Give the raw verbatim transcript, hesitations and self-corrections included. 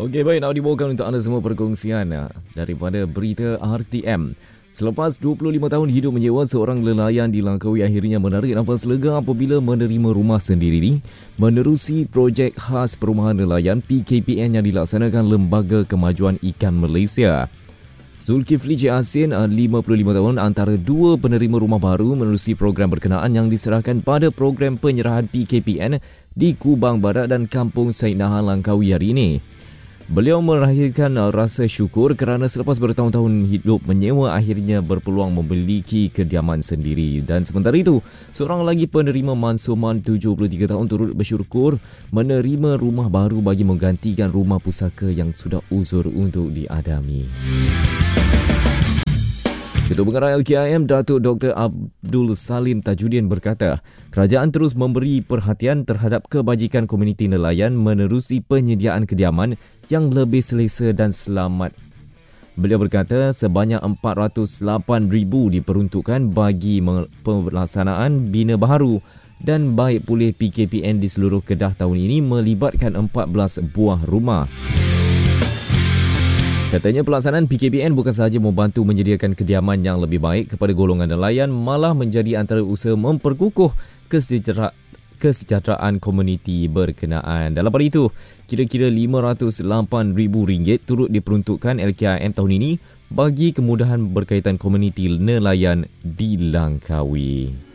Okey, baik, nak dibawakan untuk anda semua perkongsian ah, daripada berita R T M. Selepas dua puluh lima tahun hidup menyewa, seorang nelayan di Langkawi akhirnya menarik nafas lega apabila menerima rumah sendiri menerusi projek khas perumahan nelayan P K P N yang dilaksanakan Lembaga Kemajuan Ikan Malaysia. Zulkifli J. Asin, lima puluh lima tahun, antara dua penerima rumah baru menerusi program berkenaan yang diserahkan pada program penyerahan P K P N di Kubang Barat dan Kampung Said Nahan, Langkawi hari ini. Beliau merahirkan rasa syukur kerana selepas bertahun-tahun hidup menyewa akhirnya berpeluang memiliki kediaman sendiri. Dan sementara itu, seorang lagi penerima Mansuman tujuh puluh tiga tahun turut bersyukur menerima rumah baru bagi menggantikan rumah pusaka yang sudah uzur untuk diadami. Ketua Pengarah L K I M Datuk Doktor Abdul Salim Tajuddin berkata, kerajaan terus memberi perhatian terhadap kebajikan komuniti nelayan menerusi penyediaan kediaman yang lebih selesa dan selamat. Beliau berkata sebanyak empat ratus lapan ribu diperuntukkan bagi pelaksanaan bina baharu dan baik pulih P K P N di seluruh Kedah tahun ini melibatkan empat belas buah rumah. Katanya pelaksanaan P K P N bukan sahaja membantu menyediakan kediaman yang lebih baik kepada golongan nelayan, malah menjadi antara usaha memperkukuh kesejahteraan kesejahteraan komuniti berkenaan. Dalam pada itu, kira-kira lima ratus lapan ribu ringgit turut diperuntukkan L K I M tahun ini bagi kemudahan berkaitan komuniti nelayan di Langkawi.